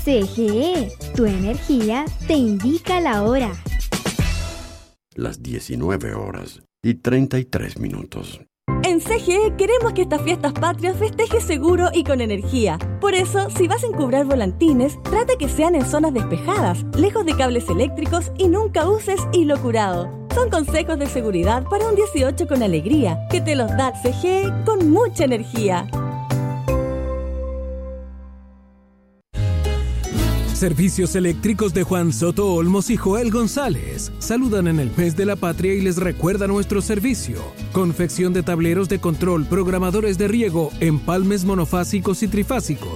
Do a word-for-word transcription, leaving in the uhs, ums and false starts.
C G E, tu energía te indica la hora. Las diecinueve horas y treinta y tres minutos. En C G E queremos que estas fiestas patrias festejes seguro y con energía. Por eso, si vas a encubrar volantines, trata que sean en zonas despejadas, lejos de cables eléctricos y nunca uses hilo curado. Son consejos de seguridad para un dieciocho con alegría, que te los da C G E con mucha energía. Servicios eléctricos de Juan Soto Olmos y Joel González. Saludan en el mes de la patria y les recuerda nuestro servicio. Confección de tableros de control, programadores de riego, empalmes monofásicos y trifásicos.